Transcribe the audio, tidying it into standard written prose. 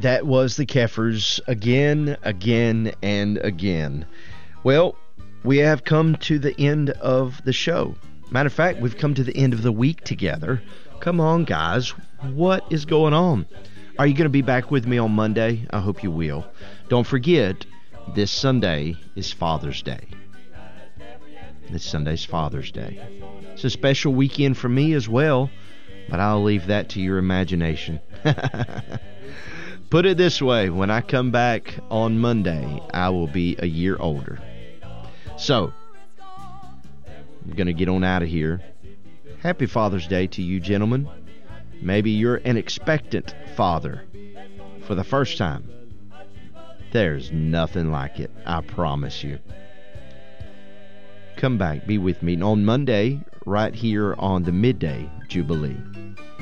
That was the Keffers again, and again. Well, we have come to the end of the show. Matter of fact, we've come to the end of the week together. Come on, guys. What is going on? Are you going to be back with me on Monday? I hope you will. Don't forget, this Sunday is Father's Day. This Sunday's Father's Day. It's a special weekend for me as well, but I'll leave that to your imagination. Put it this way, when I come back on Monday, I will be a year older. So, I'm going to get on out of here. Happy Father's Day to you, gentlemen. Maybe you're an expectant father for the first time. There's nothing like it, I promise you. Come back, be with me on Monday, right here on the Midday Jubilee.